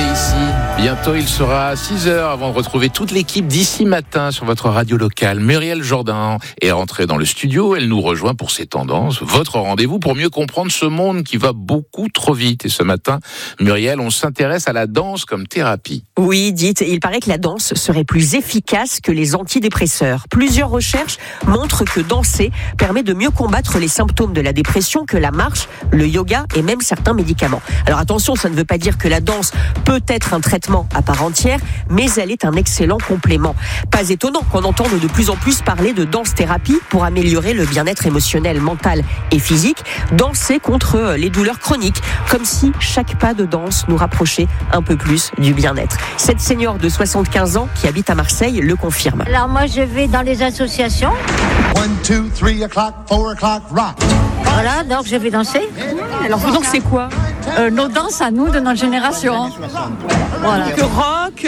arrivé ici. Bientôt, il sera 6h avant de retrouver toute l'équipe d'ici matin sur votre radio locale. Muriel Jourdain est rentrée dans le studio. Elle nous rejoint pour ses tendances. Votre rendez-vous pour mieux comprendre ce monde qui va beaucoup trop vite. Et ce matin, Muriel, on s'intéresse à la danse comme thérapie. Oui, dites, il paraît que la danse serait plus efficace que les antidépresseurs. Plusieurs recherches montrent que danser permet de mieux combattre les symptômes de la dépression que la marche, le yoga et même certains médicaments. Alors attention, ça ne veut pas dire que la danse peut être un traitement à part entière, mais elle est un excellent complément. Pas étonnant qu'on entende de plus en plus parler de danse-thérapie pour améliorer le bien-être émotionnel, mental et physique, danser contre les douleurs chroniques, comme si chaque pas de danse nous rapprochait un peu plus du bien-être. Cette senior de 75 ans qui habite à Marseille le confirme. Alors moi je vais dans les associations. 1, 2, 3 o'clock, 4 o'clock, rock. Voilà, donc je vais danser. Alors vous dansez quoi ? Nos danses à nous de notre génération. Voilà. Le rock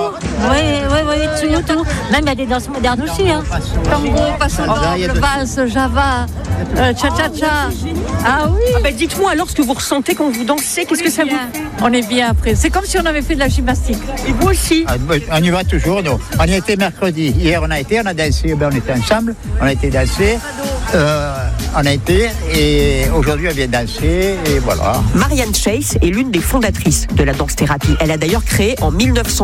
Oui, tout. Même il y a des danses modernes aussi. Hein. Tango, passe-danse, valse, java, cha-cha-cha. Ah oui. Dites-moi alors ce que vous ressentez quand vous dansez, qu'est-ce que ça vous fait ? On est bien après. C'est comme si on avait fait de la gymnastique. Et vous aussi ? On y va toujours, nous. On y était mercredi. Hier, on a dansé, on était ensemble, on a été danser. On a été, et aujourd'hui, elle vient danser, et voilà. Marianne Chase est l'une des fondatrices de la danse-thérapie. Elle a d'ailleurs créé en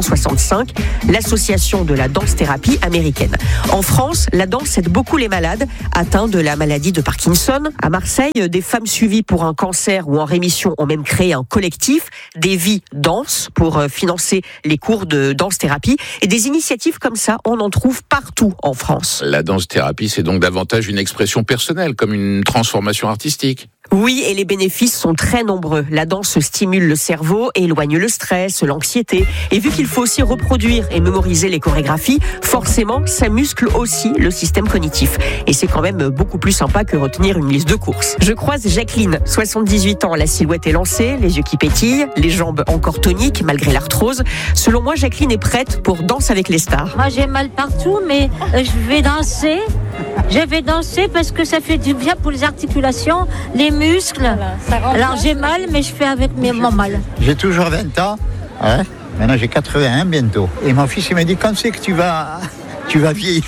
1965 l'association de la danse-thérapie américaine. En France, la danse aide beaucoup les malades atteints de la maladie de Parkinson. À Marseille, des femmes suivies pour un cancer ou en rémission ont même créé un collectif, Des Vies Danse, pour financer les cours de danse-thérapie. Et des initiatives comme ça, on en trouve partout en France. La danse-thérapie, c'est donc davantage une expression personnelle, comme une transformation artistique. Oui, et les bénéfices sont très nombreux. La danse stimule le cerveau, éloigne le stress, l'anxiété. Et vu qu'il faut aussi reproduire et mémoriser les chorégraphies, forcément, ça muscle aussi le système cognitif. Et c'est quand même beaucoup plus sympa que retenir une liste de courses. Je croise Jacqueline, 78 ans, la silhouette est lancée, les yeux qui pétillent, les jambes encore toniques malgré l'arthrose. Selon moi, Jacqueline est prête pour Danse avec les stars. Moi j'ai mal partout, mais je vais danser. Je vais danser parce que ça fait du bien pour les articulations, les muscles. Voilà, alors j'ai mal, mais je fais avec mon mal. J'ai toujours 20 ans. Hein. Maintenant, j'ai 81 bientôt. Et mon fils, il m'a dit, quand c'est que tu vas vieillir?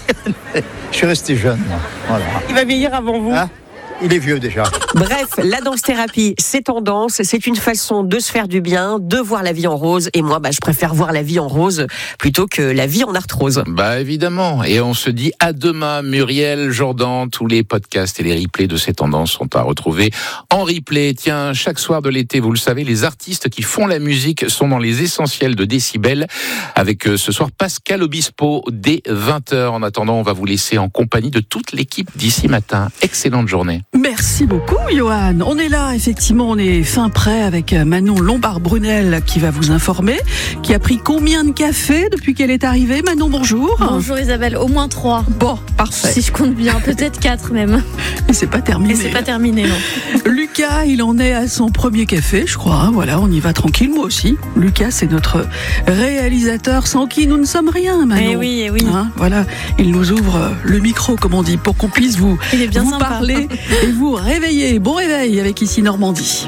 Je suis resté jeune, moi. Voilà. Il va vieillir avant vous. Hein? Il est vieux déjà. Bref, la danse-thérapie, c'est tendance, c'est une façon de se faire du bien, de voir la vie en rose. Et moi, je préfère voir la vie en rose plutôt que la vie en arthrose. Évidemment. Et on se dit à demain, Muriel Jourdain. Tous les podcasts et les replays de ces tendances sont à retrouver en replay. Tiens, chaque soir de l'été, vous le savez, les artistes qui font la musique sont dans les essentiels de Décibel. Avec ce soir Pascal Obispo dès 20h. En attendant, on va vous laisser en compagnie de toute l'équipe d'ici matin. Excellente journée. Merci beaucoup, Johan. On est là, effectivement, on est fin prêt avec Manon Lombard-Brunel qui va vous informer, qui a pris combien de café depuis qu'elle est arrivée. Manon, bonjour. Bonjour Isabelle, au moins 3. Bon, parfait. Si je compte bien, peut-être 4 même. Et c'est pas terminé. Et c'est pas terminé, non. Lucas, il en est à son premier café, je crois. Voilà, on y va tranquille, moi aussi. Lucas, c'est notre réalisateur sans qui nous ne sommes rien, Manon. Eh oui. Voilà, il nous ouvre le micro, comme on dit, pour qu'on puisse vous sympa. Parler et vous réveiller. Bon réveil avec Ici Normandie.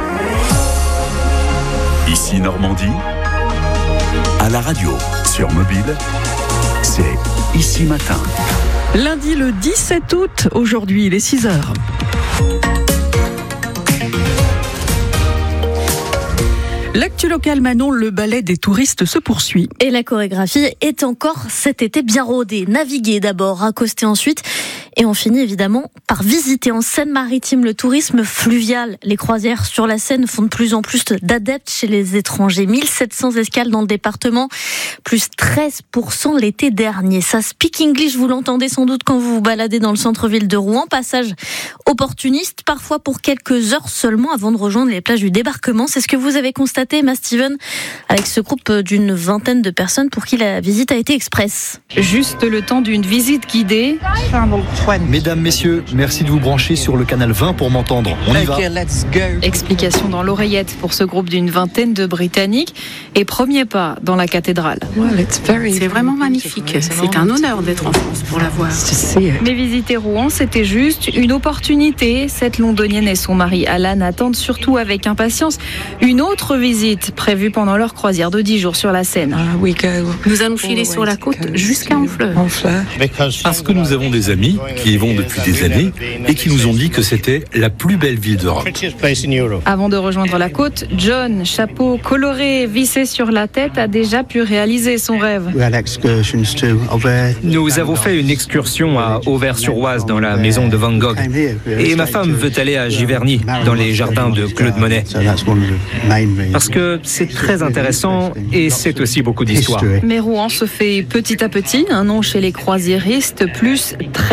Ici Normandie, à la radio, sur mobile, c'est Ici Matin. Lundi le 17 août, aujourd'hui il est 6h. L'actu local, Manon, le ballet des touristes se poursuit. Et la chorégraphie est encore cet été bien rodée. Naviguer d'abord, accoster ensuite. Et on finit évidemment par visiter en Seine-Maritime le tourisme fluvial. Les croisières sur la Seine font de plus en plus d'adeptes chez les étrangers. 1700 escales dans le département, plus 13% l'été dernier. Ça speak English, vous l'entendez sans doute quand vous vous baladez dans le centre-ville de Rouen. Passage opportuniste, parfois pour quelques heures seulement avant de rejoindre les plages du débarquement. C'est ce que vous avez constaté, Emma Steven, avec ce groupe d'une vingtaine de personnes pour qui la visite a été express. Juste le temps d'une visite guidée. Mesdames, messieurs, merci de vous brancher sur le canal 20 pour m'entendre. On y va. Explication dans l'oreillette pour ce groupe d'une vingtaine de Britanniques et premier pas dans la cathédrale. C'est vraiment magnifique. C'est un honneur d'être en France pour la voir. Mais visiter Rouen, c'était juste une opportunité. Cette londonienne et son mari Alan attendent surtout avec impatience une autre visite visite prévue pendant leur croisière de 10 jours sur la Seine. Nous allons filer sur la côte jusqu'à Honfleur. Parce que nous avons des amis qui y vont depuis des années et qui nous ont dit que c'était la plus belle ville d'Europe. Avant de rejoindre la côte, John, chapeau coloré vissé sur la tête, a déjà pu réaliser son rêve. Nous avons fait une excursion à Auvers-sur-Oise dans la maison de Van Gogh. Et ma femme veut aller à Giverny, dans les jardins de Claude Monet. Parce que c'est très intéressant et c'est aussi beaucoup d'histoire. Mais Rouen se fait petit à petit un nom chez les croisiéristes, plus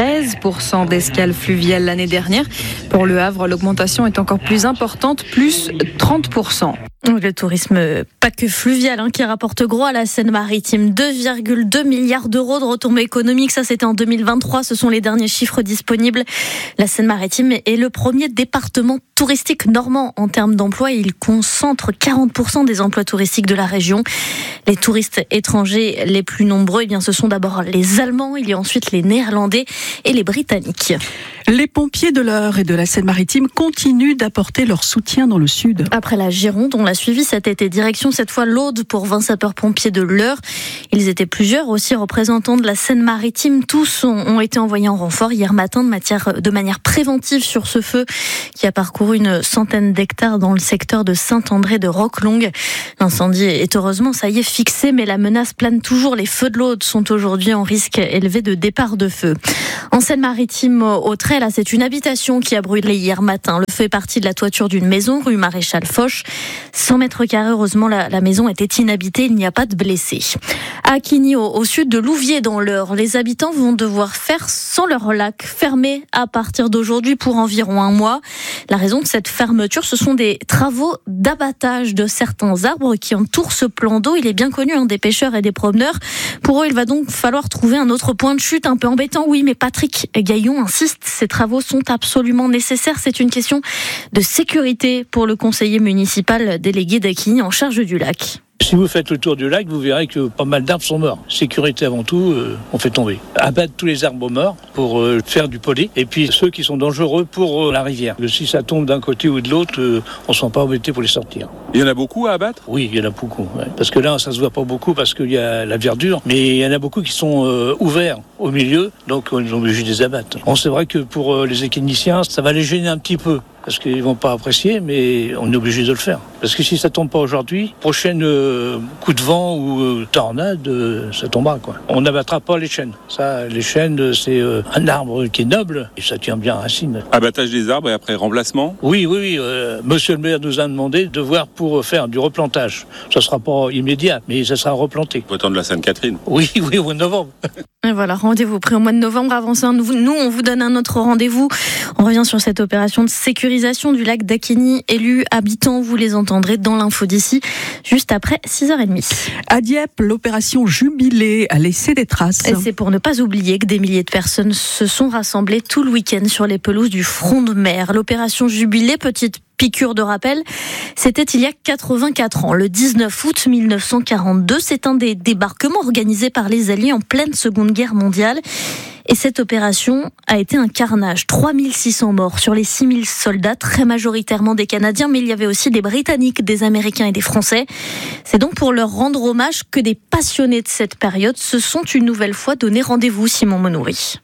13% d'escales fluviales l'année dernière. Pour Le Havre, l'augmentation est encore plus importante, plus 30%. Le tourisme, pas que fluvial, qui rapporte gros à la Seine-Maritime. 2,2 milliards d'euros de retombées économiques. Ça, c'était en 2023. Ce sont les derniers chiffres disponibles. La Seine-Maritime est le premier département touristique normand en termes d'emploi. Il concentre 40% des emplois touristiques de la région. Les touristes étrangers les plus nombreux, ce sont d'abord les Allemands. Il y a ensuite les Néerlandais et les Britanniques. Les pompiers de l'Eure et de la Seine-Maritime continuent d'apporter leur soutien dans le sud. Après la Gironde, on l'a suivi cet été. Direction cette fois l'Aude pour 20 sapeurs-pompiers de l'Eure. Ils étaient plusieurs, aussi représentants de la Seine-Maritime. Tous ont été envoyés en renfort hier matin de manière préventive sur ce feu qui a parcouru une centaine d'hectares dans le secteur de Saint-André de Roquelongue. L'incendie est heureusement, ça y est, fixé, mais la menace plane toujours. Les feux de l'Aude sont aujourd'hui en risque élevé de départ de feu. En Seine-Maritime, au Trait, là, c'est une habitation qui a brûlé hier matin. Le feu est parti de la toiture d'une maison, rue Maréchal Foch. 100 mètres carrés, heureusement, la maison était inhabitée, il n'y a pas de blessés. À Quigny, au sud de Louviers, dans l'Eure, les habitants vont devoir faire sans leur lac, fermé à partir d'aujourd'hui pour environ un mois. La raison de cette fermeture, ce sont des travaux d'abattage de certains arbres qui entourent ce plan d'eau. Il est bien connu des pêcheurs et des promeneurs. Pour eux, il va donc falloir trouver un autre point de chute, un peu embêtant, oui, mais Patrick Gaillon insiste, ces travaux sont absolument nécessaires. C'est une question de sécurité pour le conseiller municipal délégué d'Aquigny en charge du lac. Si vous faites le tour du lac, vous verrez que pas mal d'arbres sont morts. Sécurité avant tout, on fait tomber. Abattre tous les arbres morts pour faire du poli. Et puis ceux qui sont dangereux pour la rivière. Si ça tombe d'un côté ou de l'autre, on ne sent pas embêté pour les sortir. Il y en a beaucoup à abattre ? Oui, il y en a beaucoup. Ouais. Parce que là, ça ne se voit pas beaucoup parce qu'il y a la verdure. Mais il y en a beaucoup qui sont ouverts au milieu. Donc on est obligé de les abattre. Bon, c'est vrai que pour les équiniciens, ça va les gêner un petit peu. Parce qu'ils ne vont pas apprécier, mais on est obligé de le faire. Parce que si ça ne tombe pas aujourd'hui, prochaine coup de vent ou tornade, ça tombera, quoi. On n'abattra pas les chênes. Ça, les chênes, c'est un arbre qui est noble et ça tient bien racine. Abattage des arbres et après remplacement ? Oui. Monsieur le maire nous a demandé de voir pour faire du replantage. Ça ne sera pas immédiat, mais ça sera replanté. Au temps de la Sainte-Catherine ? Oui, au mois de novembre. Et voilà, rendez-vous pris au mois de novembre. Avant ça, nous, on vous donne un autre rendez-vous. On revient sur cette opération de sécurisation du lac d'Aquigny. Élus, habitants, vous les entendrez dans l'info d'ici, juste après 6h30. À Dieppe, l'opération Jubilé a laissé des traces. Et c'est pour ne pas oublier que des milliers de personnes se sont rassemblées tout le week-end sur les pelouses du front de mer. L'opération Jubilé, petite piqûre de rappel, c'était il y a 84 ans, le 19 août 1942. C'est un des débarquements organisés par les Alliés en pleine Seconde Guerre mondiale. Et cette opération a été un carnage. 3600 morts sur les 6000 soldats, très majoritairement des Canadiens, mais il y avait aussi des Britanniques, des Américains et des Français. C'est donc pour leur rendre hommage que des passionnés de cette période se sont une nouvelle fois donné rendez-vous, Simon Monoury.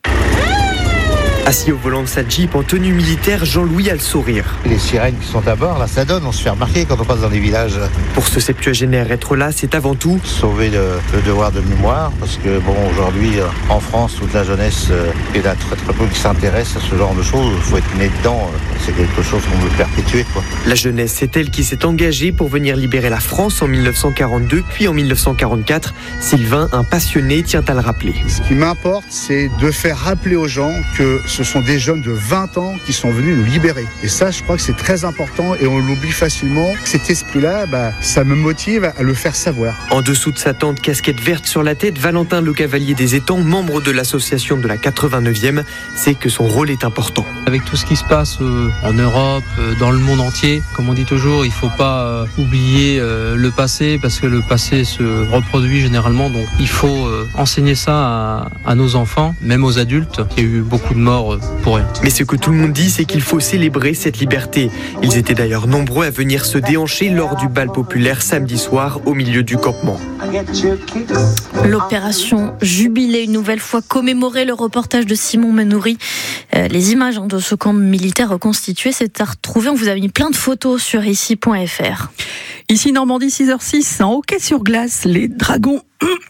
Assis au volant de sa Jeep en tenue militaire, Jean-Louis a le sourire. Les sirènes qui sont à bord, là, ça donne, on se fait remarquer quand on passe dans les villages. Pour ce septuagénaire, être là, c'est avant tout sauver le devoir de mémoire, parce que aujourd'hui, en France, toute la jeunesse, il y a très peu qui s'intéresse à ce genre de choses. Il faut être né dedans, c'est quelque chose qu'on veut perpétuer, quoi. La jeunesse, c'est elle qui s'est engagée pour venir libérer la France en 1942, puis en 1944. Sylvain, un passionné, tient à le rappeler. Ce qui m'importe, c'est de faire rappeler aux gens que ce sont des jeunes de 20 ans qui sont venus nous libérer. Et ça, je crois que c'est très important et on l'oublie facilement. Cet esprit-là, ça me motive à le faire savoir. En dessous de sa tente, casquette verte sur la tête, Valentin Le Cavalier des Étangs, membre de l'association de la 89e, sait que son rôle est important. Avec tout ce qui se passe en Europe, dans le monde entier, comme on dit toujours, il ne faut pas oublier le passé parce que le passé se reproduit généralement. Donc il faut enseigner ça à nos enfants, même aux adultes. Il y a eu beaucoup de morts pour rien. Mais ce que tout le monde dit, c'est qu'il faut célébrer cette liberté. Ils étaient d'ailleurs nombreux à venir se déhancher lors du bal populaire samedi soir au milieu du campement. L'opération Jubilé, une nouvelle fois commémorée, le reportage de Simon Menoury. Les images de ce camp militaire reconstitué, c'est à retrouver. On vous a mis plein de photos sur ici.fr. Ici Normandie, 6h06, en hockey sur glace, les Dragons...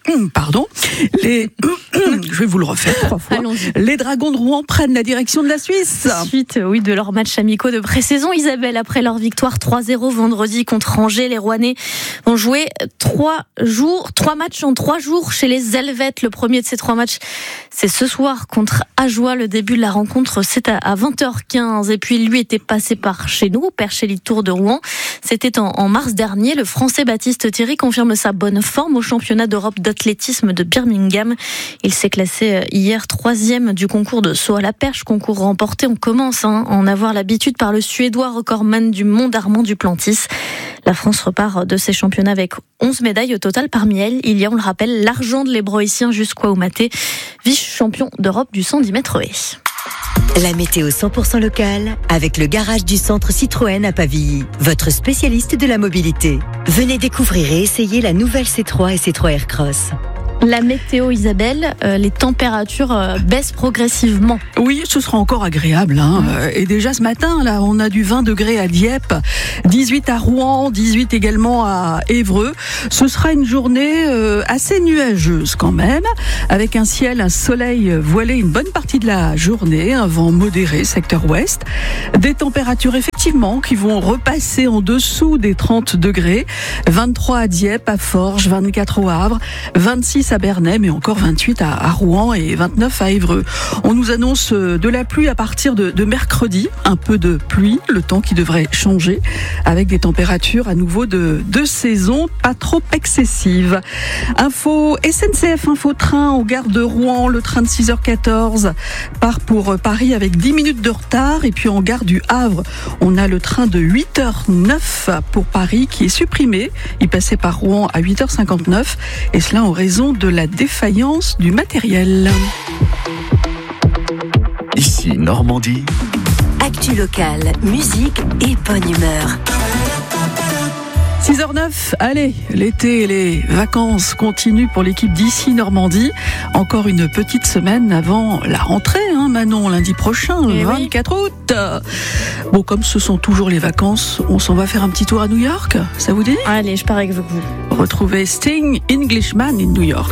je vais vous le refaire 3 fois. Allons-y. Les Dragons de Rouen prennent la direction de la Suisse. Suite, de leurs matchs amicaux de pré-saison, Isabelle, après leur victoire 3-0 vendredi contre Angers, les Rouennais ont joué 3 matchs en 3 jours chez les Helvètes. Le premier de ces 3 matchs, c'est ce soir contre Ajoie. Le début de la rencontre, c'est à 20h15. Et puis, lui était passé par chez nous, Perchélie Tour de Rouen. C'était en mars dernier. Le Français Baptiste Thierry confirme sa bonne forme au championnat d'Europe d'athlétisme de Birmingham. Il s'est classé hier 3e du concours de saut à la perche, concours remporté. On commence à en avoir l'habitude par le Suédois recordman du monde Armand Duplantis. La France repart de ces championnats avec 11 médailles au total. Parmi elles, il y a, on le rappelle, l'argent de l'hébroïcien Just Koumaté, vice-champion d'Europe du 110 mètres haies. La météo 100% locale avec le garage du centre Citroën à Pavilly, votre spécialiste de la mobilité. Venez découvrir et essayer la nouvelle C3 et C3 Aircross. La météo, Isabelle, les températures baissent progressivement. Oui, ce sera encore agréable. Et déjà ce matin, là, on a du 20 degrés à Dieppe, 18 à Rouen, 18 également à Évreux. Ce sera une journée assez nuageuse quand même, avec un soleil voilé une bonne partie de la journée, un vent modéré, secteur ouest. Des températures effectivement qui vont repasser en dessous des 30 degrés. 23 à Dieppe, à Forges, 24 au Havre, 26 à Bernay, mais encore 28 à Rouen et 29 à Évreux. On nous annonce de la pluie à partir de mercredi, un peu de pluie, le temps qui devrait changer, avec des températures à nouveau de saison, pas trop excessives. Info SNCF, info train aux gares de Rouen, le train de 6h14 part pour Paris avec 10 minutes de retard, et puis en gare du Havre, on a le train de 8h09 pour Paris qui est supprimé. Il passait par Rouen à 8h59, et cela en raison de la défaillance du matériel. Ici Normandie. Actu locale, musique et bonne humeur. 6h09, allez, l'été et les vacances continuent pour l'équipe d'ici Normandie. Encore une petite semaine avant la rentrée, Manon, lundi prochain, le 24 août. Bon, comme ce sont toujours les vacances, on s'en va faire un petit tour à New York, ça vous dit ? Allez, je pars avec vous. Retrouvez Sting, Englishman in New York.